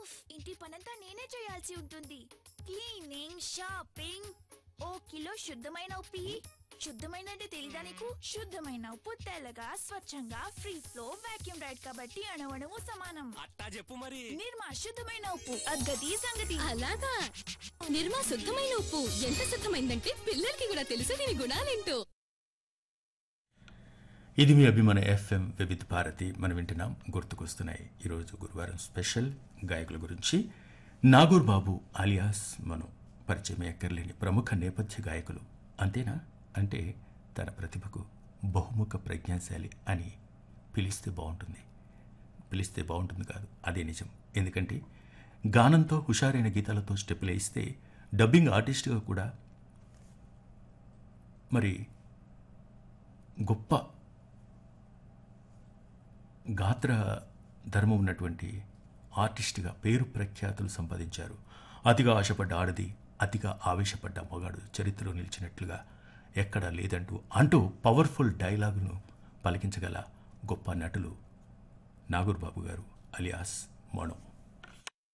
ఇంటి పనంతా నేనే చేయాల్సి ఉంటుంది. క్లీనింగ్, షాపింగ్, ఓ కిలో శుద్ధమైన ఉప్పు ఇయ్యి. శుద్ధమైన అంటే తెలీదా నీకు? శుద్ధమైన ఉప్పు తెల్లగా స్వచ్ఛంగా ఫ్రీ ఫ్లో వాక్యూమ్ రైడ్ కాబట్టి అణువణువు సమానం. అట్టా చెప్పు మరి. నిర్మా శుద్ధమైన ఉప్పు అగ్గది సంగతి. అలాగా నిర్మా శుద్ధమైన ఉప్పు ఎంత శుద్ధమైందంటే పిల్లలకి కూడా తెలుసు దీని గుణాలేంటో. ఇది మీ అభిమాన ఎఫ్ఎం వివిధ భారతి. మనం వింటున్నాం గుర్తుకొస్తున్నాయి. ఈరోజు గురువారం స్పెషల్ గాయకుల గురించి. నాగూర్ బాబు అలియాస్ మనం పరిచయం ఎక్కర్లేని ప్రముఖ నేపథ్య గాయకులు. అంతేనా? అంటే తన ప్రతిభకు బహుముఖ ప్రజ్ఞాశాలి అని పిలిస్తే బాగుంటుంది కాదు, అదే నిజం. ఎందుకంటే గానంతో హుషారైన గీతాలతో స్టెప్పులు వేయిస్తే డబ్బింగ్ ఆర్టిస్ట్గా కూడా మరి గొప్ప గాత్ర ధర్మం ఉన్నటువంటి ఆర్టిస్ట్గా పేరు ప్రఖ్యాతులు సంపాదించారు. అతిగా ఆశపడ్డ ఆడది, అతిగా ఆవేశపడ్డ మగాడు చరిత్రలో నిలిచినట్లుగా ఎక్కడా అంటూ పవర్ఫుల్ డైలాగును పలికించగల గొప్ప నటులు నాగూర్ బాబు గారు అలియాస్ మోనో.